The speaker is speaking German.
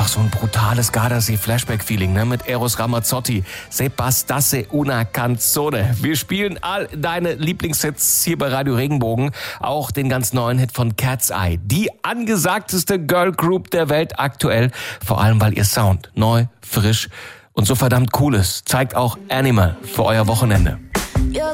einfach so ein brutales Gardasee-Flashback-Feeling, ne? Mit Eros Ramazzotti. Se bastasse una canzone. Wir spielen all deine Lieblingshits hier bei Radio Regenbogen. Auch den ganz neuen Hit von Cat's Eye. Die angesagteste Girl Group der Welt aktuell. Vor allem, weil ihr Sound neu, frisch und so verdammt cool ist. Zeigt auch Animal für euer Wochenende.